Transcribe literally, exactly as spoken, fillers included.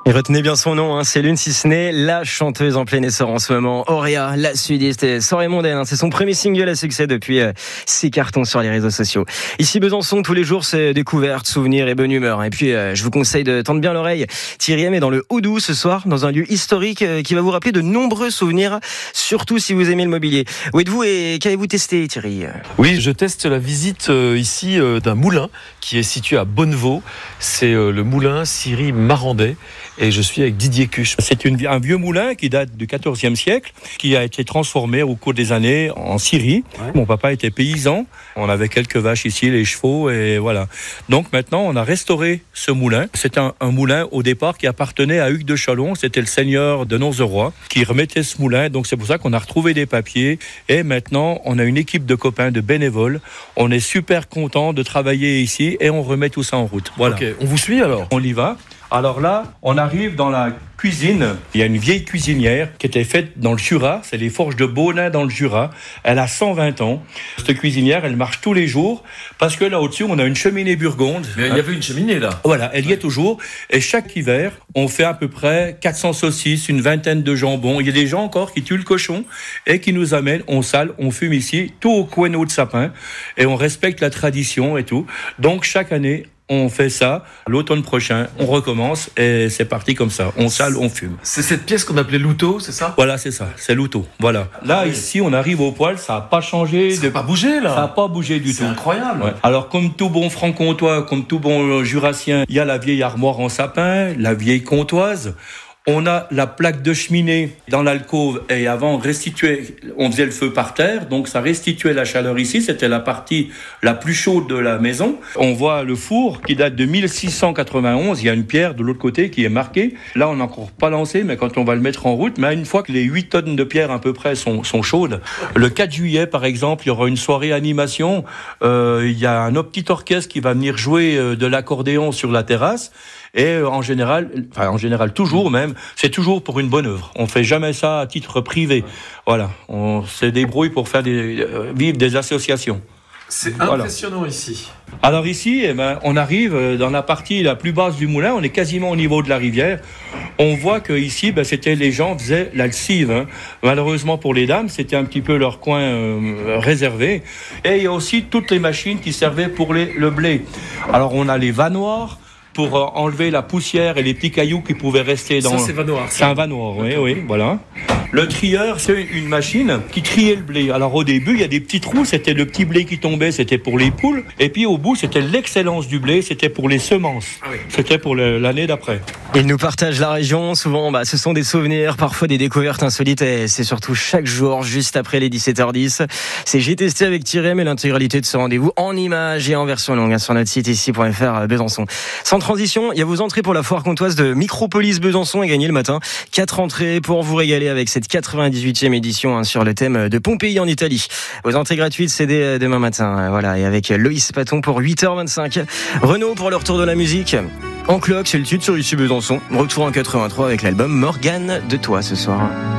Et retenez bien son nom, hein, c'est l'une si ce n'est la chanteuse en plein essor en ce moment, Auréa, la sudiste, soirée mondaine, hein, c'est son premier single à succès depuis euh, ses cartons sur les réseaux sociaux. Ici Besançon, tous les jours c'est découvertes, souvenirs et bonne humeur. Et puis euh, je vous conseille de tendre bien l'oreille. Thierry M est dans le Haut-Doubs ce soir, dans un lieu historique euh, qui va vous rappeler de nombreux souvenirs, surtout si vous aimez le mobilier. Où êtes-vous et qu'avez-vous testé, Thierry ? Oui, je teste la visite euh, ici euh, d'un moulin qui est situé à Bonnevaux. C'est euh, le moulin Syrie Marandais. Et je suis avec Didier Cuche. C'est une, un vieux moulin qui date du quatorzième siècle, qui a été transformé au cours des années en scierie. Ouais. Mon papa était paysan, on avait quelques vaches ici, les chevaux, et voilà. Donc maintenant, on a restauré ce moulin. C'est un, un moulin au départ qui appartenait à Hugues de Chalon, c'était le seigneur de Nonzeroy, qui remettait ce moulin. Donc c'est pour ça qu'on a retrouvé des papiers. Et maintenant, on a une équipe de copains, de bénévoles. On est super contents de travailler ici et on remet tout ça en route. Voilà. Okay. On vous suit alors ? On y va. Alors là, on arrive dans la cuisine. Il y a une vieille cuisinière qui était faite dans le Jura. C'est les forges de Beaulin dans le Jura. Elle a cent vingt ans. Cette cuisinière, elle marche tous les jours parce que là au-dessus, on a une cheminée burgonde. Mais il y avait une cheminée là. Voilà, elle y est toujours. Et chaque hiver, on fait à peu près quatre cents saucisses, une vingtaine de jambons. Il y a des gens encore qui tuent le cochon et qui nous amènent. On sale, on fume ici, tout au coineau de sapin. Et on respecte la tradition et tout. Donc chaque année, on fait ça, l'automne prochain, on recommence et c'est parti comme ça. On sale, on fume. C'est cette pièce qu'on appelait l'outo, c'est ça ? Voilà, c'est ça, c'est l'outo. Voilà. Là, oui. Ici, on arrive au poêle, ça n'a pas changé. Ça n'a de... pas bougé, là. Ça n'a pas bougé du c'est tout. C'est incroyable. Ouais. Alors, comme tout bon franc-comtois, comme tout bon jurassien, il y a la vieille armoire en sapin, la vieille comptoise. On a la plaque de cheminée dans l'alcôve et avant on restituait, on faisait le feu par terre, donc ça restituait la chaleur ici, c'était la partie la plus chaude de la maison. On voit le four qui date de mille six cent quatre-vingt-onze, il y a une pierre de l'autre côté qui est marquée. Là on n'a encore pas lancé, mais quand on va le mettre en route, mais une fois que les huit tonnes de pierre à peu près sont, sont chaudes, le quatre juillet par exemple, il y aura une soirée animation, euh, il y a un petit orchestre qui va venir jouer de l'accordéon sur la terrasse. Et en général, enfin en général toujours même, c'est toujours pour une bonne œuvre. On fait jamais ça à titre privé. Voilà, on se débrouille pour faire des, euh, vivre des associations. C'est impressionnant voilà. Ici. Alors ici, eh ben, on arrive dans la partie la plus basse du moulin, on est quasiment au niveau de la rivière. On voit que ici, ben, c'était les gens faisaient la lessive. Hein. Malheureusement pour les dames, c'était un petit peu leur coin euh, réservé. Et il y a aussi toutes les machines qui servaient pour les, le blé. Alors on a les vanoirs pour enlever la poussière et les petits cailloux qui pouvaient rester dans... Ça, c'est vanoir. C'est un vanoir, oui, oui, voilà. Le trieur, c'est une machine qui triait le blé. Alors au début, il y a des petits trous, c'était le petit blé qui tombait, c'était pour les poules. Et puis au bout, c'était l'excellence du blé, c'était pour les semences. Ah oui. C'était pour le, l'année d'après. Il nous partage la région, souvent bah, ce sont des souvenirs, parfois des découvertes insolites. Et c'est surtout chaque jour, juste après les dix-sept heures dix. C'est J'ai testé avec Thierry M et l'intégralité de ce rendez-vous en images et en version longue hein, sur notre site ici point f r Besançon. Sans transition, il y a vos entrées pour la foire comtoise de Micropolis Besançon et gagner le matin. Quatre entrées pour vous régaler avec cette quatre-vingt-dix-huitième édition hein, sur le thème de Pompéi en Italie. Vos entrées gratuites, c'est dès demain matin. Voilà, et avec Loïs Paton pour huit heures vingt-cinq. Renaud pour le retour de la musique. En cloque, c'est le titre sur Ici Besançon. Retour en quatre-vingt-trois avec l'album Morgane de toi ce soir.